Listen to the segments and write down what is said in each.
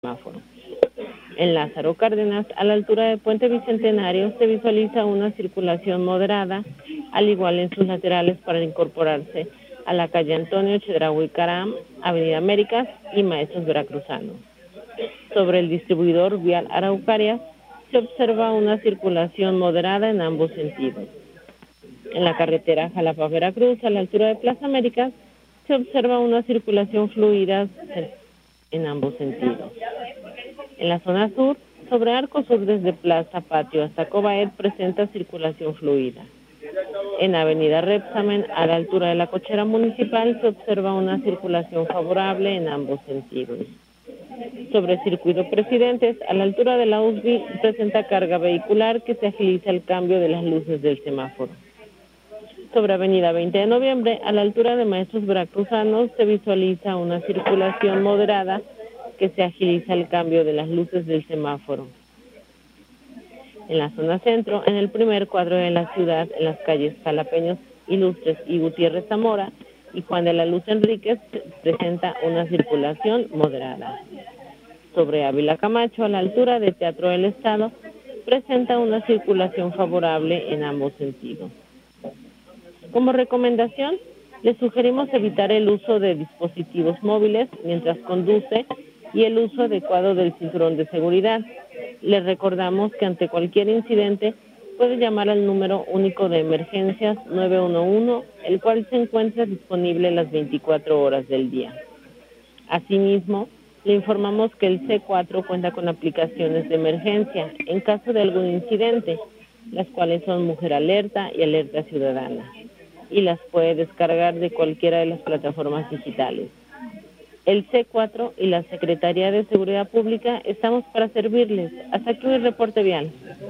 semáforo. En Lázaro Cárdenas, a la altura del Puente Bicentenario, se visualiza una circulación moderada, al igual en sus laterales para incorporarse a la calle Antonio Chedraui Caram, Avenida Américas y Maestros Veracruzanos. Sobre el distribuidor vial Araucarias, se observa una circulación moderada en ambos sentidos. En la carretera Jalapa-Veracruz, a la altura de Plaza Américas, se observa una circulación fluida en ambos sentidos. En la zona sur, sobre Arco Sur desde Plaza Patio hasta Cobaet, presenta circulación fluida. En Avenida Repsamen, a la altura de la cochera municipal, se observa una circulación favorable en ambos sentidos. Sobre Circuito Presidentes, a la altura de la USB, presenta carga vehicular que se agiliza el cambio de las luces del semáforo. Sobre Avenida 20 de Noviembre, a la altura de Maestros Veracruzanos, se visualiza una circulación moderada que se agiliza el cambio de las luces del semáforo. En la zona centro, en el primer cuadro de la ciudad, en las calles Jalapeños Ilustres y Gutiérrez Zamora y Juan de la Luz Enríquez, presenta una circulación moderada. Sobre Ávila Camacho, a la altura de Teatro del Estado, presenta una circulación favorable en ambos sentidos. Como recomendación, les sugerimos evitar el uso de dispositivos móviles mientras conduce y el uso adecuado del cinturón de seguridad. Les recordamos que ante cualquier incidente puede llamar al número único de emergencias 911, el cual se encuentra disponible las 24 horas del día. Asimismo, le informamos que el C4 cuenta con aplicaciones de emergencia en caso de algún incidente, las cuales son Mujer Alerta y Alerta Ciudadana, y las puede descargar de cualquiera de las plataformas digitales. El C4 y la Secretaría de Seguridad Pública estamos para servirles. Hasta aquí el reporte vial.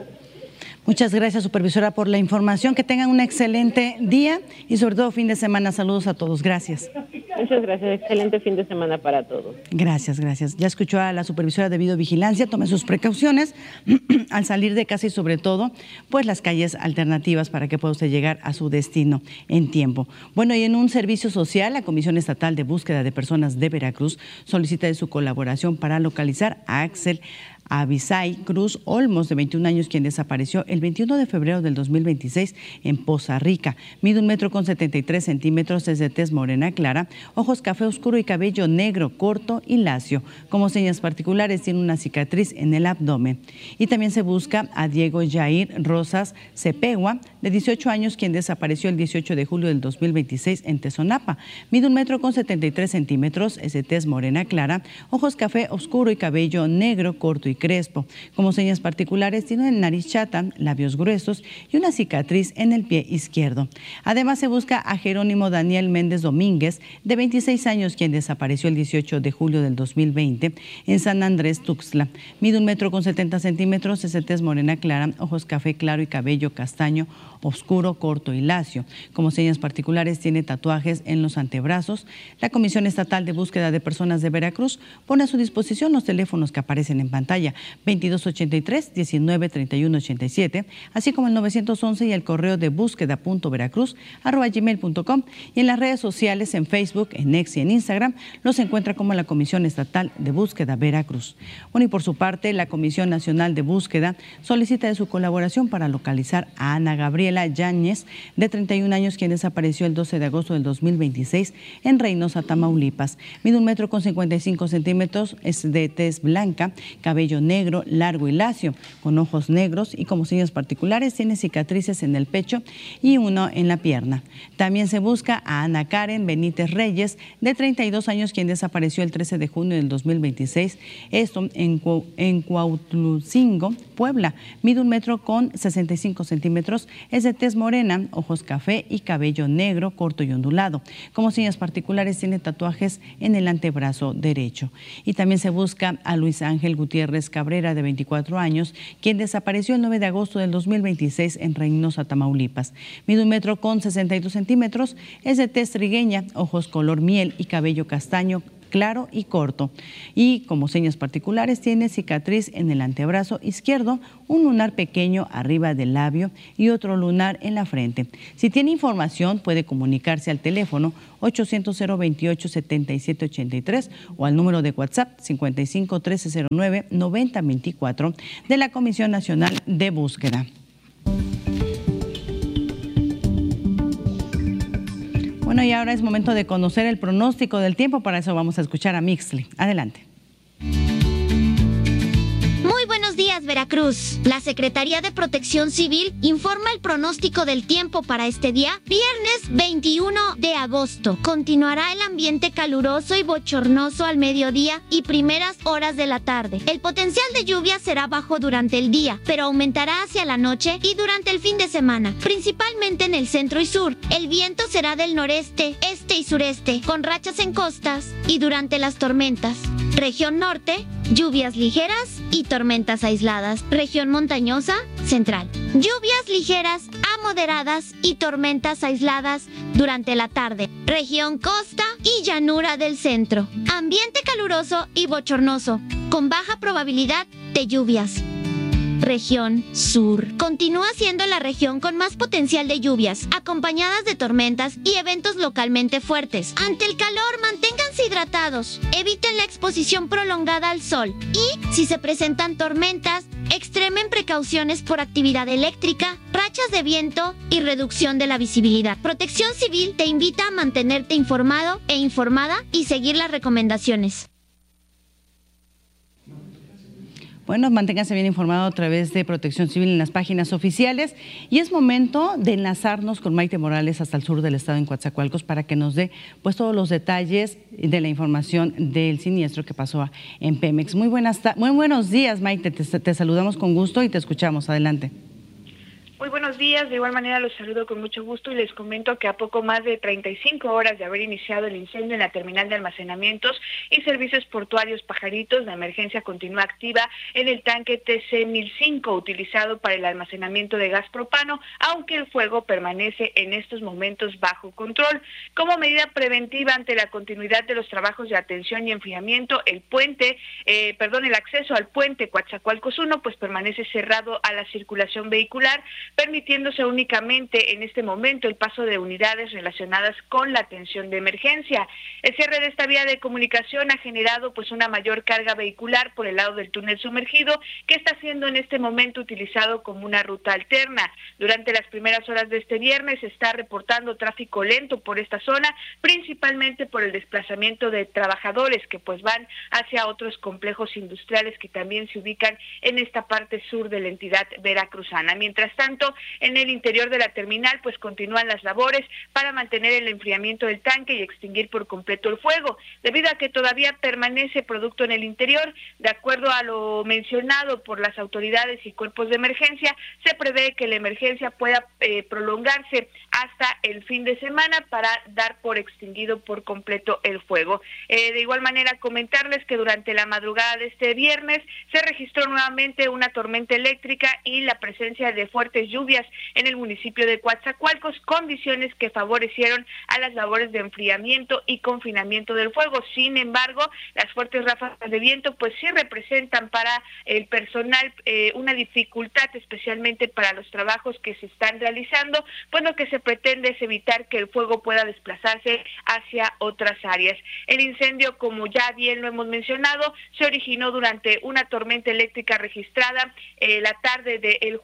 Muchas gracias, supervisora, por la información. Que tengan un excelente día y sobre todo fin de semana. Saludos a todos. Gracias. Muchas gracias. Excelente fin de semana para todos. Gracias, gracias. Ya escuchó a la supervisora de videovigilancia. Tome sus precauciones al salir de casa y sobre todo, pues las calles alternativas para que pueda usted llegar a su destino en tiempo. Bueno, y en un servicio social, la Comisión Estatal de Búsqueda de Personas de Veracruz solicita de su colaboración para localizar a Axel Abisai Cruz Olmos, de 21 años, quien desapareció el 21 de febrero del 2026 en Poza Rica. Mide 1,73 metros, es de tez morena clara, ojos café oscuro y cabello negro, corto y lacio. Como señas particulares, tiene una cicatriz en el abdomen. Y también se busca a Diego Jair Rosas Cepegua, de 18 años, quien desapareció el 18 de julio del 2026 en Tezonapa. Mide 1,73 metros, es de tez morena clara, ojos café oscuro y cabello negro, corto y crespo. Como señas particulares, tiene una nariz chata, labios gruesos y una cicatriz en el pie izquierdo. Además, se busca a Jerónimo Daniel Méndez Domínguez, de 26 años, quien desapareció el 18 de julio del 2020 en San Andrés, Tuxtla. Mide 1,70 metros, es de tez morena clara, ojos café claro y cabello castaño oscuro, corto y lacio. Como señas particulares, tiene tatuajes en los antebrazos. La Comisión Estatal de Búsqueda de Personas de Veracruz pone a su disposición los teléfonos que aparecen en pantalla: 2283-193187, así como el 911 y el correo de búsqueda.veracruz@gmail.com, y en las redes sociales, en Facebook, en X y en Instagram, los encuentra como la Comisión Estatal de Búsqueda Veracruz. Bueno, y por su parte, la Comisión Nacional de Búsqueda solicita de su colaboración para localizar a Ana Gabriela Yáñez, de 31 años, quien desapareció el 12 de agosto del 2026 en Reynosa, Tamaulipas. Mide 1,55 metros, es de tez blanca, cabello negro, largo y lacio, con ojos negros, y como señas particulares tiene cicatrices en el pecho y uno en la pierna. También se busca a Ana Karen Benítez Reyes, de 32 años, quien desapareció el 13 de junio del 2026, esto en Cuautlucingo, Puebla. Mide 1,65 metros, es de tez morena, ojos café y cabello negro, corto y ondulado. Como señas particulares tiene tatuajes en el antebrazo derecho. Y también se busca a Luis Ángel Gutiérrez Cabrera, de 24 años, quien desapareció el 9 de agosto del 2026 en Reynosa, Tamaulipas. Mide 1,62 metros, es de tez trigueña, ojos color miel y cabello castaño claro y corto. Y como señas particulares tiene cicatriz en el antebrazo izquierdo, un lunar pequeño arriba del labio y otro lunar en la frente. Si tiene información puede comunicarse al teléfono 800-028-7783 o al número de WhatsApp 55 1309 9024 de la Comisión Nacional de Búsqueda. Bueno, y ahora es momento de conocer el pronóstico del tiempo. Para eso vamos a escuchar a Mixley. Adelante. Muy buenos días, Veracruz. La Secretaría de Protección Civil informa el pronóstico del tiempo para este día, viernes 21 de agosto. Continuará el ambiente caluroso y bochornoso al mediodía y primeras horas de la tarde. El potencial de lluvia será bajo durante el día, pero aumentará hacia la noche y durante el fin de semana, principalmente en el centro y sur. El viento será del noreste, este y sureste, con rachas en costas y durante las tormentas. Región norte, lluvias ligeras y tormentas aisladas. Región montañosa, central. Lluvias ligeras a moderadas y tormentas aisladas durante la tarde. Región costa y llanura del centro. Ambiente caluroso y bochornoso, con baja probabilidad de lluvias. Región sur. Continúa siendo la región con más potencial de lluvias, acompañadas de tormentas y eventos localmente fuertes. Ante el calor, manténganse hidratados, eviten la exposición prolongada al sol y, si se presentan tormentas, extremen precauciones por actividad eléctrica, rachas de viento y reducción de la visibilidad. Protección Civil te invita a mantenerte informado e informada y seguir las recomendaciones. Bueno, manténganse bien informado a través de Protección Civil en las páginas oficiales. Y es momento de enlazarnos con Maite Morales hasta el sur del estado, en Coatzacoalcos, para que nos dé pues todos los detalles de la información del siniestro que pasó en Pemex. Muy buenos días, Maite. Te saludamos con gusto y te escuchamos. Adelante. Muy buenos días, de igual manera los saludo con mucho gusto y les comento que a poco más de 35 horas de haber iniciado el incendio en la terminal de almacenamientos y servicios portuarios Pajaritos, la emergencia continúa activa en el tanque TC-1005 utilizado para el almacenamiento de gas propano, aunque el fuego permanece en estos momentos bajo control. Como medida preventiva ante la continuidad de los trabajos de atención y enfriamiento, el acceso al puente Coatzacoalcos 1 pues permanece cerrado a la circulación vehicular, permitiéndose únicamente en este momento el paso de unidades relacionadas con la atención de emergencia. El cierre de esta vía de comunicación ha generado pues una mayor carga vehicular por el lado del túnel sumergido, que está siendo en este momento utilizado como una ruta alterna. Durante las primeras horas de este viernes se está reportando tráfico lento por esta zona, principalmente por el desplazamiento de trabajadores que pues van hacia otros complejos industriales que también se ubican en esta parte sur de la entidad veracruzana. Mientras tanto, en el interior de la terminal pues continúan las labores para mantener el enfriamiento del tanque y extinguir por completo el fuego, debido a que todavía permanece producto en el interior. De acuerdo a lo mencionado por las autoridades y cuerpos de emergencia, se prevé que la emergencia pueda prolongarse hasta el fin de semana para dar por extinguido por completo el fuego. De igual manera, comentarles que durante la madrugada de este viernes se registró nuevamente una tormenta eléctrica y la presencia de fuertes lluvias en el municipio de Coatzacoalcos, condiciones que favorecieron a las labores de enfriamiento y confinamiento del fuego. Sin embargo, las fuertes ráfagas de viento pues sí representan para el personal una dificultad, especialmente para los trabajos que se están realizando, pues lo que se pretende es evitar que el fuego pueda desplazarse hacia otras áreas. El incendio, como ya bien lo hemos mencionado, se originó durante una tormenta eléctrica registrada la tarde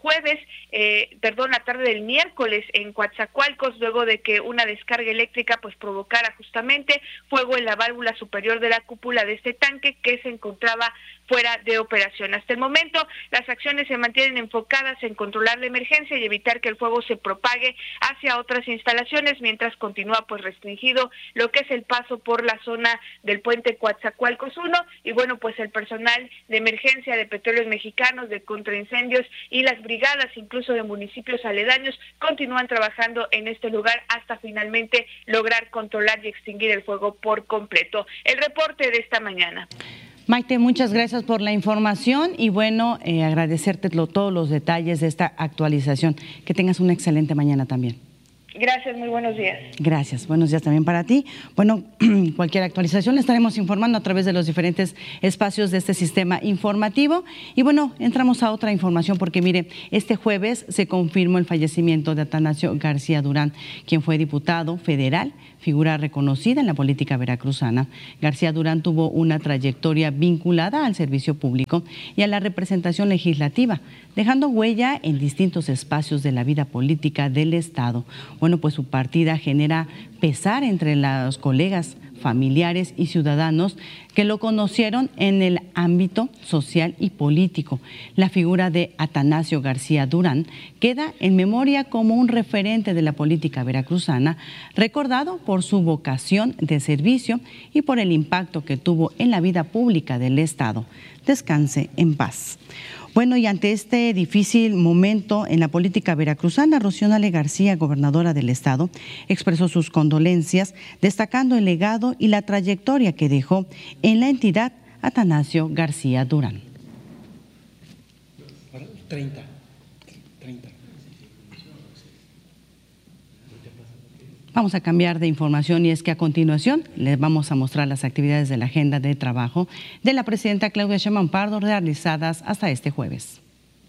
del miércoles en Coatzacoalcos, luego de que una descarga eléctrica pues provocara justamente fuego en la válvula superior de la cúpula de este tanque que se encontraba fuera de operación. Hasta el momento, las acciones se mantienen enfocadas en controlar la emergencia y evitar que el fuego se propague hacia otras instalaciones, mientras continúa pues restringido lo que es el paso por la zona del puente Coatzacoalcos 1, y bueno, pues el personal de emergencia de Petróleos Mexicanos, de contraincendios y las brigadas incluso de municipios aledaños continúan trabajando en este lugar hasta finalmente lograr controlar y extinguir el fuego por completo. El reporte de esta mañana. Maite, muchas gracias por la información y bueno, agradecerte todos los detalles de esta actualización. Que tengas una excelente mañana también. Gracias, muy buenos días. Gracias, buenos días también para ti. Bueno, cualquier actualización le estaremos informando a través de los diferentes espacios de este sistema informativo. Y bueno, entramos a otra información porque mire, este jueves se confirmó el fallecimiento de Atanasio García Durán, quien fue diputado federal, figura reconocida en la política veracruzana. García Durán tuvo una trayectoria vinculada al servicio público y a la representación legislativa, dejando huella en distintos espacios de la vida política del Estado. Bueno, pues su partida genera pesar entre los colegas, familiares y ciudadanos que lo conocieron en el ámbito social y político. La figura de Atanasio García Durán queda en memoria como un referente de la política veracruzana, recordado por su vocación de servicio y por el impacto que tuvo en la vida pública del Estado. Descanse en paz. Bueno, y ante este difícil momento en la política veracruzana, Rocío Nale García, gobernadora del Estado, expresó sus condolencias, destacando el legado y la trayectoria que dejó en la entidad Atanasio García Durán. 30. Vamos a cambiar de información y es que a continuación les vamos a mostrar las actividades de la agenda de trabajo de la presidenta Claudia Sheinbaum Pardo realizadas hasta este jueves.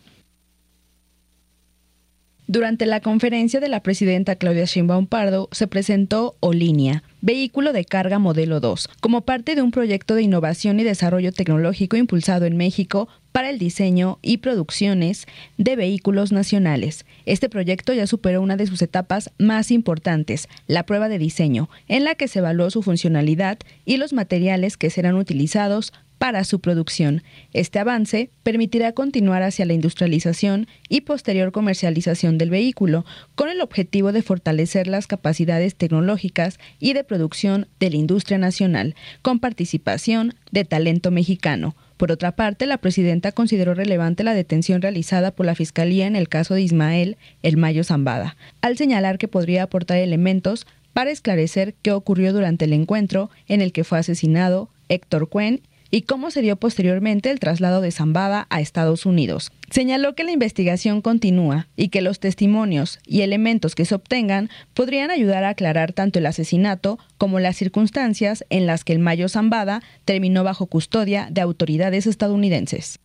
Durante la conferencia de la presidenta Claudia Sheinbaum Pardo se presentó Olínea, vehículo de carga modelo 2, como parte de un proyecto de innovación y desarrollo tecnológico impulsado en México para el diseño y producciones de vehículos nacionales. Este proyecto ya superó una de sus etapas más importantes, la prueba de diseño, en la que se evaluó su funcionalidad y los materiales que serán utilizados para su producción. Este avance permitirá continuar hacia la industrialización y posterior comercialización del vehículo, con el objetivo de fortalecer las capacidades tecnológicas y de producción de la industria nacional, con participación de talento mexicano. Por otra parte, la presidenta consideró relevante la detención realizada por la Fiscalía en el caso de Ismael El Mayo Zambada, al señalar que podría aportar elementos para esclarecer qué ocurrió durante el encuentro en el que fue asesinado Héctor Cuen y cómo se dio posteriormente el traslado de Zambada a Estados Unidos. Señaló que la investigación continúa y que los testimonios y elementos que se obtengan podrían ayudar a aclarar tanto el asesinato como las circunstancias en las que el Mayo Zambada terminó bajo custodia de autoridades estadounidenses.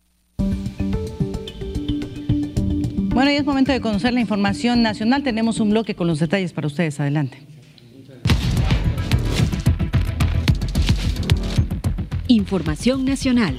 Bueno, y es momento de conocer la información nacional. Tenemos un bloque con los detalles para ustedes. Adelante. Información nacional.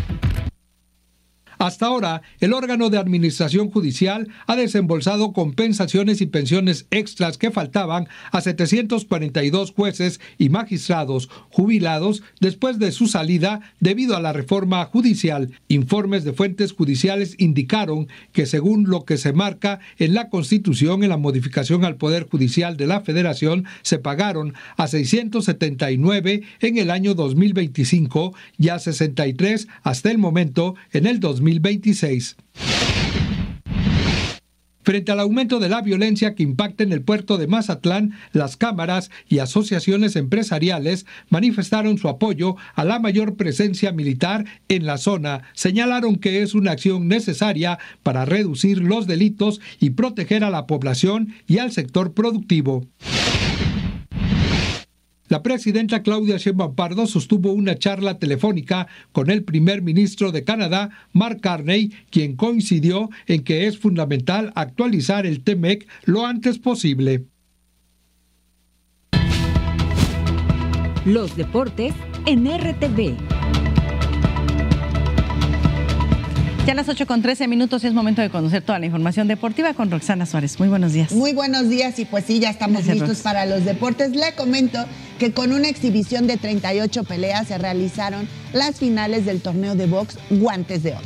Hasta ahora, el órgano de administración judicial ha desembolsado compensaciones y pensiones extras que faltaban a 742 jueces y magistrados jubilados después de su salida debido a la reforma judicial. Informes de fuentes judiciales indicaron que según lo que se marca en la Constitución, en la modificación al Poder Judicial de la Federación, se pagaron a 679 en el año 2025 y a 63 hasta el momento en el 2026. Frente al aumento de la violencia que impacta en el puerto de Mazatlán, las cámaras y asociaciones empresariales manifestaron su apoyo a la mayor presencia militar en la zona. Señalaron que es una acción necesaria para reducir los delitos y proteger a la población y al sector productivo. La presidenta Claudia Sheinbaum Pardo sostuvo una charla telefónica con el primer ministro de Canadá, Mark Carney, quien coincidió en que es fundamental actualizar el TMEC lo antes posible. Los deportes en RTV. Ya a las 8:13 es momento de conocer toda la información deportiva con Roxana Suárez. Muy buenos días. Muy buenos días y pues sí, ya estamos listos para los deportes. Le comento que con una exhibición de 38 peleas se realizaron las finales del torneo de box Guantes de Oro.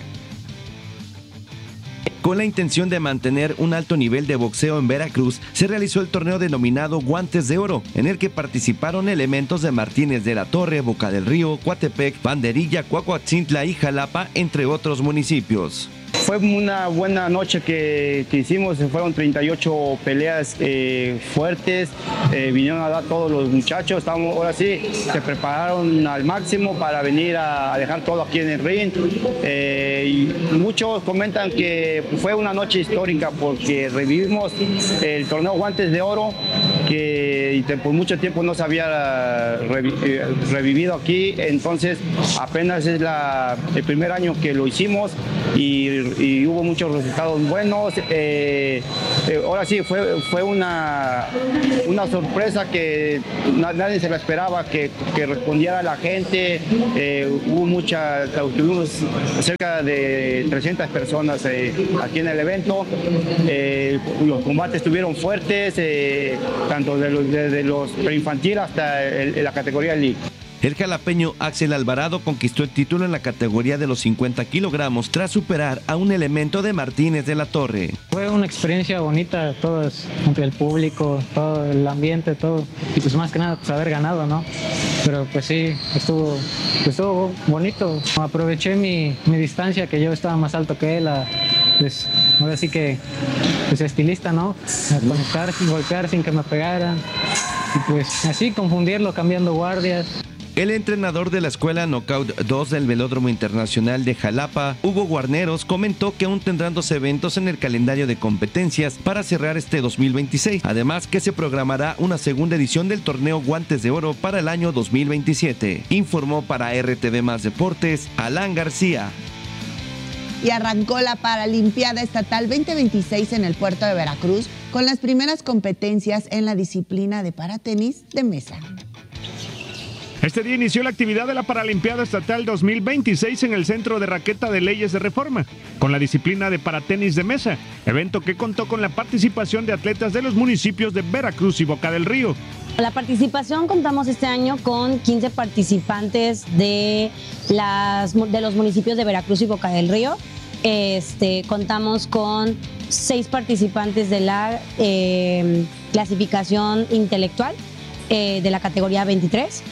Con la intención de mantener un alto nivel de boxeo en Veracruz, se realizó el torneo denominado Guantes de Oro, en el que participaron elementos de Martínez de la Torre, Boca del Río, Coatepec, Banderilla, Cuacuatzintla y Jalapa, entre otros municipios. Fue una buena noche que hicimos, fueron 38 peleas fuertes, vinieron a dar todos los muchachos, ahora sí, se prepararon al máximo para venir a dejar todo aquí en el ring. Y muchos comentan que fue una noche histórica porque revivimos el torneo Guantes de Oro, que por mucho tiempo no se había revivido aquí, entonces apenas es el primer año que lo hicimos y hubo muchos resultados buenos. Ahora sí, fue una sorpresa que nadie se la esperaba, que respondiera la gente. Tuvimos cerca de 300 personas aquí en el evento. Los combates estuvieron fuertes, tanto desde los preinfantil hasta la categoría League. El jalapeño Axel Alvarado conquistó el título en la categoría de los 50 kilogramos tras superar a un elemento de Martínez de la Torre. Fue una experiencia bonita, todos, entre el público, todo el ambiente, todo. Y pues más que nada, pues haber ganado, ¿no? Pero pues sí, estuvo bonito. Aproveché mi distancia, que yo estaba más alto que él, pues ahora sí que pues estilista, ¿no? A conectar, golpear sin que me pegara. Y pues así confundirlo, cambiando guardias. El entrenador de la escuela Knockout 2 del Velódromo Internacional de Jalapa, Hugo Guarneros, comentó que aún tendrán 2 eventos en el calendario de competencias para cerrar este 2026. Además que se programará una segunda edición del torneo Guantes de Oro para el año 2027. Informó para RTV Más Deportes, Alan García. Y arrancó la Paralimpiada Estatal 2026 en el puerto de Veracruz con las primeras competencias en la disciplina de paratenis de mesa. Este día inició la actividad de la Paralimpiada Estatal 2026 en el Centro de Raqueta de Leyes de Reforma, con la disciplina de paratenis de mesa, evento que contó con la participación de atletas de los municipios de Veracruz y Boca del Río. La participación, contamos este año con 15 participantes de los municipios de Veracruz y Boca del Río. Contamos con 6 participantes de la clasificación intelectual de la categoría 23.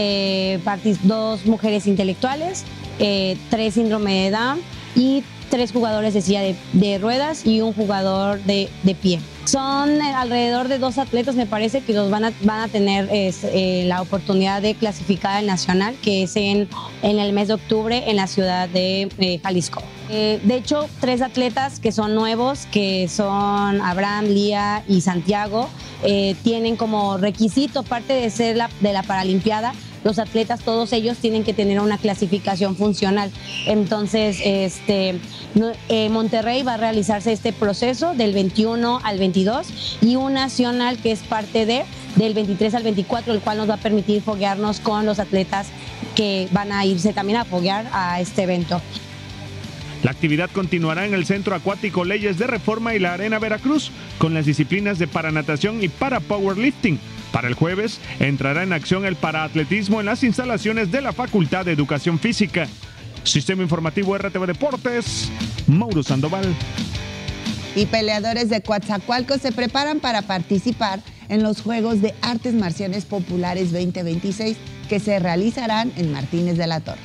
2 mujeres intelectuales, 3 síndrome de Down y 3 jugadores de silla de ruedas y un jugador de pie. Son alrededor de 2 atletas, me parece, que los van a tener la oportunidad de clasificar al nacional, que es en el mes de octubre en la ciudad de Jalisco. De hecho, 3 atletas que son nuevos, que son Abraham, Lía y Santiago, tienen como requisito, parte de ser de la Paralimpiada, los atletas, todos ellos tienen que tener una clasificación funcional. Entonces, Monterrey va a realizarse este proceso del 21 al 22 y un nacional que es parte del 23 al 24, el cual nos va a permitir foguearnos con los atletas que van a irse también a foguear a este evento. La actividad continuará en el Centro Acuático Leyes de Reforma y la Arena Veracruz, con las disciplinas de paranatación y para powerlifting. Para el jueves, entrará en acción el paraatletismo en las instalaciones de la Facultad de Educación Física. Sistema Informativo RTV Deportes, Mauro Sandoval. Y peleadores de Coatzacoalcos se preparan para participar en los Juegos de Artes Marciales Populares 2026 que se realizarán en Martínez de la Torre.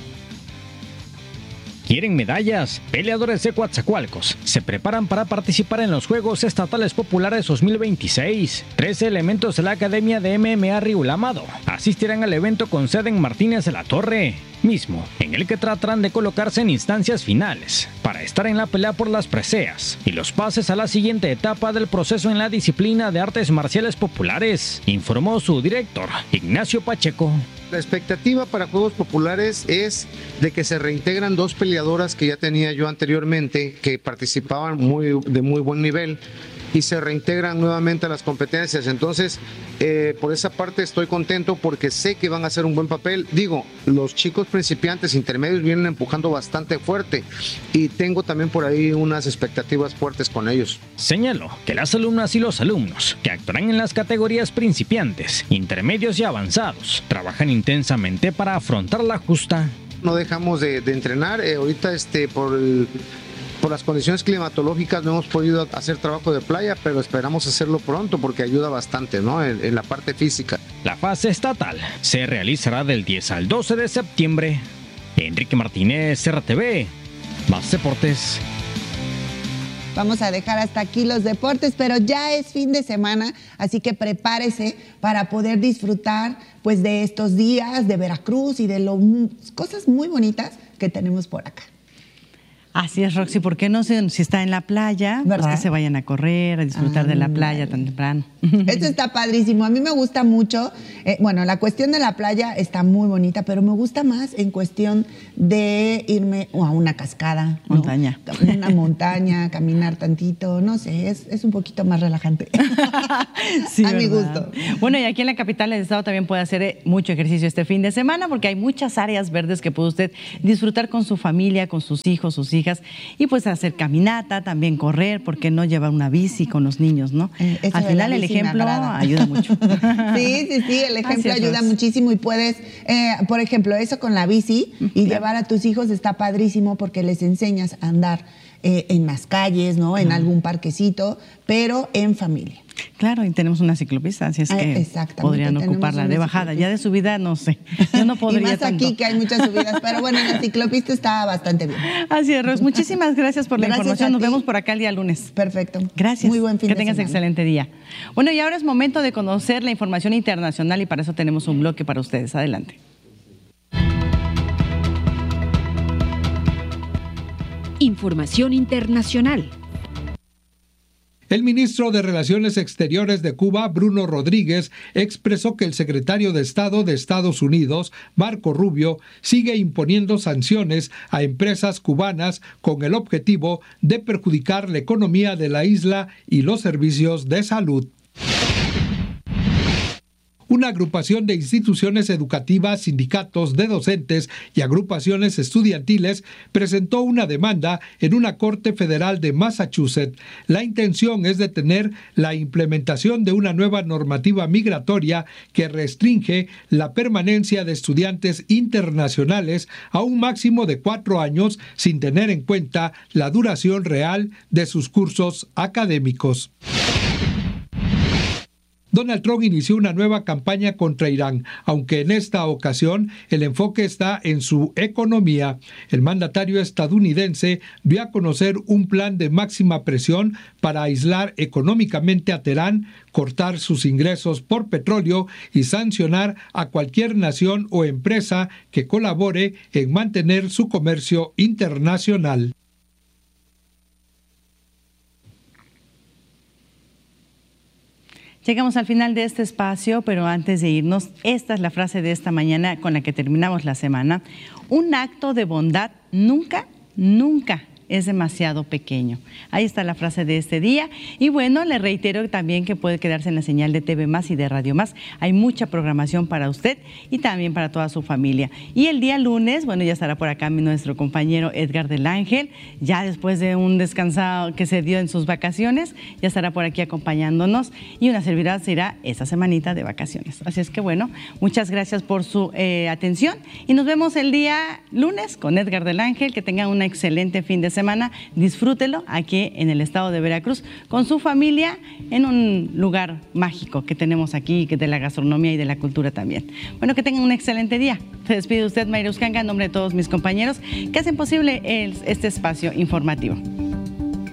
¿Quieren medallas? Peleadores de Coatzacoalcos se preparan para participar en los Juegos Estatales Populares 2026. 13 elementos de la Academia de MMA Río Amado asistirán al evento con sede en Martínez de la Torre, mismo en el que tratarán de colocarse en instancias finales para estar en la pelea por las preseas y los pases a la siguiente etapa del proceso en la disciplina de artes marciales populares, informó su director, Ignacio Pacheco. La expectativa para Juegos Populares es de que se reintegran 2 peleadoras que ya tenía yo anteriormente, que participaban de muy buen nivel, y se reintegran nuevamente a las competencias. Entonces, por esa parte estoy contento porque sé que van a hacer un buen papel. Digo, los chicos principiantes intermedios vienen empujando bastante fuerte y tengo también por ahí unas expectativas fuertes con ellos. Señaló que las alumnas y los alumnos que actuarán en las categorías principiantes, intermedios y avanzados trabajan intensamente para afrontar la justa. No dejamos de entrenar. Ahorita por las condiciones climatológicas no hemos podido hacer trabajo de playa, pero esperamos hacerlo pronto porque ayuda bastante, ¿no? en la parte física. La fase estatal se realizará del 10 al 12 de septiembre. Enrique Martínez, RTV, Más Deportes. Vamos a dejar hasta aquí los deportes, pero ya es fin de semana, así que prepárese para poder disfrutar pues de estos días de Veracruz y de cosas muy bonitas que tenemos por acá. Así es, Roxy, ¿por qué no si está en la playa? Pues que se vayan a correr, a disfrutar de la playa tan temprano. Esto está padrísimo, a mí me gusta mucho, bueno, la cuestión de la playa está muy bonita, pero me gusta más en cuestión de irme a una cascada, ¿no? Montaña. Una montaña, caminar tantito, no sé, es un poquito más relajante. Sí, a mi gusto. Bueno, y aquí en la capital del estado también puede hacer mucho ejercicio este fin de semana, porque hay muchas áreas verdes que puede usted disfrutar con su familia, con sus hijos, sus hijas, y pues hacer caminata, también correr, porque no llevar una bici con los niños, ¿no? Al final el ejemplo ayuda mucho. Sí, el ejemplo ayuda muchísimo y puedes, por ejemplo, eso con la bici y llevar a tus hijos está padrísimo porque les enseñas a andar en las calles, ¿no? En algún parquecito, pero en familia. Claro, y tenemos una ciclopista, así es que podrían ocuparla de bajada. Ya de subida, no sé, yo no podría. Y más tanto. Aquí que hay muchas subidas, pero bueno, la ciclopista está bastante bien. Así es, Ros. Muchísimas gracias por la información. Nos vemos por acá el día lunes. Perfecto. Gracias. Muy buen fin de semana. Que tengas excelente día. Bueno, y ahora es momento de conocer la información internacional y para eso tenemos un bloque para ustedes. Adelante. Información internacional. El ministro de Relaciones Exteriores de Cuba, Bruno Rodríguez, expresó que el secretario de Estado de Estados Unidos, Marco Rubio, sigue imponiendo sanciones a empresas cubanas con el objetivo de perjudicar la economía de la isla y los servicios de salud. Una agrupación de instituciones educativas, sindicatos de docentes y agrupaciones estudiantiles presentó una demanda en una corte federal de Massachusetts. La intención es detener la implementación de una nueva normativa migratoria que restringe la permanencia de estudiantes internacionales a un máximo de 4 años sin tener en cuenta la duración real de sus cursos académicos. Donald Trump inició una nueva campaña contra Irán, aunque en esta ocasión el enfoque está en su economía. El mandatario estadounidense dio a conocer un plan de máxima presión para aislar económicamente a Teherán, cortar sus ingresos por petróleo y sancionar a cualquier nación o empresa que colabore en mantener su comercio internacional. Llegamos al final de este espacio, pero antes de irnos, esta es la frase de esta mañana con la que terminamos la semana. Un acto de bondad nunca es demasiado pequeño. Ahí está la frase de este día. Y bueno, le reitero también que puede quedarse en la señal de TV Más y de Radio Más. Hay mucha programación para usted y también para toda su familia. Y el día lunes, bueno, ya estará por acá nuestro compañero Edgar del Ángel, ya después de un descansado que se dio en sus vacaciones, ya estará por aquí acompañándonos y una servidora se irá esa semanita de vacaciones. Así es que bueno, muchas gracias por su atención y nos vemos el día lunes con Edgar del Ángel. Que tengan un excelente fin de semana. Disfrútelo aquí en el estado de Veracruz con su familia en un lugar mágico que tenemos aquí, que de la gastronomía y de la cultura también. Bueno, que tengan un excelente día. Se despide usted, Mayra Uscanga, en nombre de todos mis compañeros que hacen posible este espacio informativo.